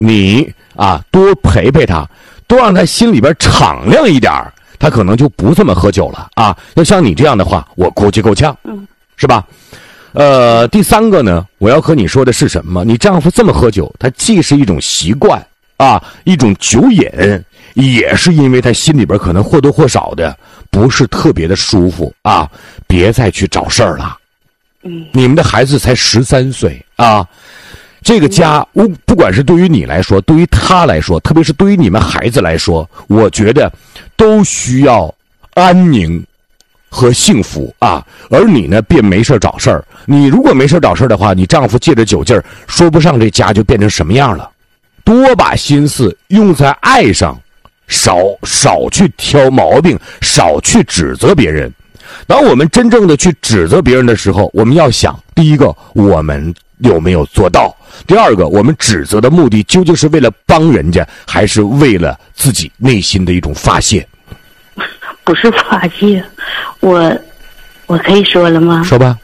你多陪陪他，多让他心里边敞亮一点，他可能就不这么喝酒了啊。要像你这样的话，我估计够呛，是吧？第三个呢，我要和你说的是什么？你丈夫这么喝酒，他既是一种习惯一种酒瘾，也是因为他心里边可能或多或少的不是特别的舒服别再去找事儿了。你们的孩子才13岁这个家不管是对于你来说，对于他来说，特别是对于你们孩子来说，我觉得都需要安宁和幸福而你呢，别没事找事儿。你如果没事找事儿的话，你丈夫借着酒劲儿，说不上这家就变成什么样了。多把心思用在爱上，少去挑毛病，少去指责别人。当我们真正的去指责别人的时候，我们要想，第一个，我们有没有做到？第二个，我们指责的目的究竟是为了帮人家，还是为了自己内心的一种发泄？ 不是发泄，我可以说了吗？ 说吧。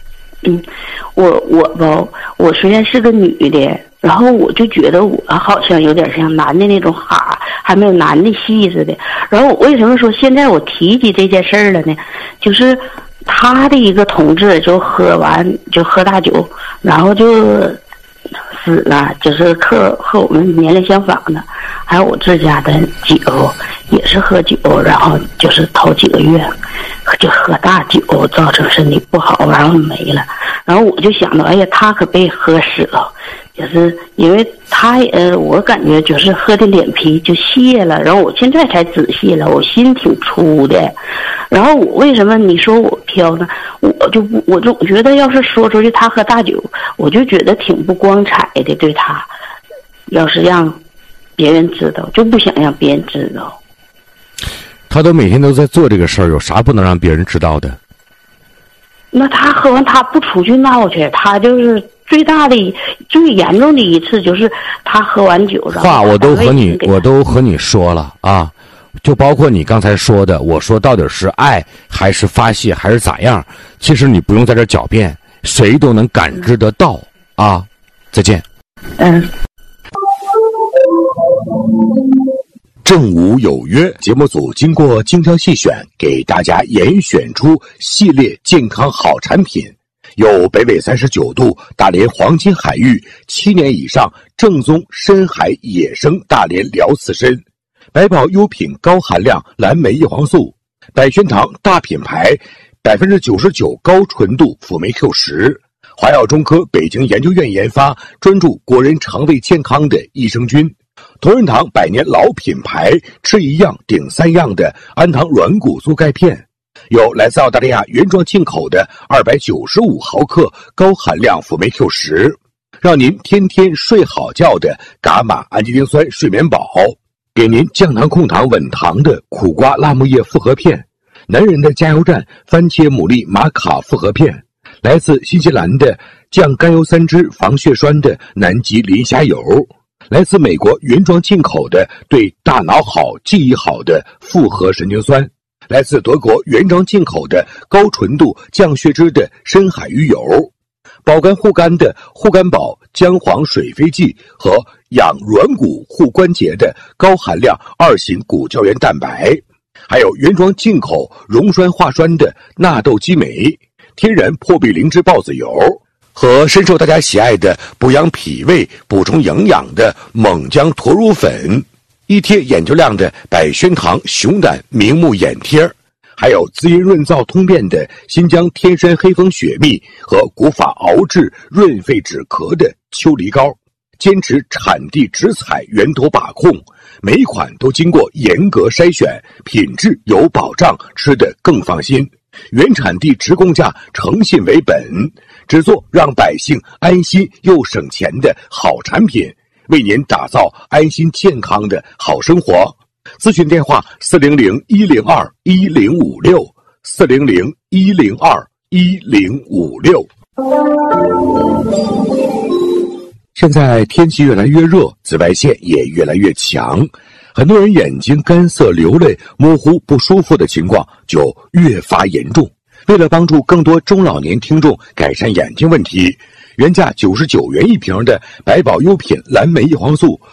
我虽然是个女的，然后我就觉得我好像有点像男的那种哈，还没有男的细似的。然后我为什么说现在我提起这件事儿了呢？就是他的一个同志就喝大酒，然后就死了，就是和我们年龄相仿的。还有我自家的姐夫也是喝酒，然后就是头几个月就喝大酒，造成身体不好，然后没了。然后我就想到，哎呀，他可被喝死了，就是因为他我感觉就是喝的脸皮就泄了。然后我现在才仔细了，我心挺粗的。然后我为什么你说我飘呢？我总觉得要是说出去他喝大酒，我就觉得挺不光彩的。对他，要是让别人知道，就不想让别人知道。 他都每天都在做这个事儿，有啥不能让别人知道的？ 那他喝完他不出去闹去，他就是最严重的一次，就是他喝完酒， 话我都和你说了就包括你刚才说的，我说到底是爱还是发泄还是咋样？其实你不用在这狡辩，谁都能感知得到再见。正午有约节目组经过精挑细选，给大家严选出系列健康好产品，有北纬39度大连黄金海域7年以上正宗深海野生大连辽刺参，百宝优品高含量蓝莓叶黄素，百轩堂大品牌99%高纯度辅酶 Q10，华药中科北京研究院研发，专注国人肠胃健康的益生菌，同仁堂100年老品牌，吃一样顶3样的安糖软骨素钙片，有来自澳大利亚原装进口的295毫克高含量辅酶 Q10，让您天天睡好觉的伽马氨基丁酸睡眠宝，给您降糖控糖稳糖的苦瓜辣木叶复合片，男人的加油站番茄牡蛎玛卡复合片，来自新西兰的降甘油三酯防血栓的南极磷虾油，来自美国原装进口的对大脑好记忆好的复合神经酸，来自德国原装进口的高纯度降血脂的深海鱼油，保肝护肝的护肝宝姜黄水飞剂和养软骨护关节的高含量2型骨胶原蛋白，还有原装进口溶栓化栓的纳豆激酶，天然破壁灵芝孢子油，和深受大家喜爱的补养脾胃补充营养的锰姜驼乳粉，一贴眼球亮的百轩堂熊胆明目眼贴，还有滋阴润燥通便的新疆天山黑蜂雪蜜和古法熬制润肺止咳的秋梨膏，坚持产地直采源头把控，每一款都经过严格筛选，品质有保障，吃得更放心。原产地直供价，诚信为本，只做让百姓安心又省钱的好产品，为您打造安心健康的好生活。咨询电话400-102-1056 400-102-1056。现在天气越来越热，紫外线也越来越强，很多人眼睛干涩流泪模糊不舒服的情况就越发严重。为了帮助更多中老年听众改善眼睛问题， 原价99元一瓶的百宝优品蓝莓异黄素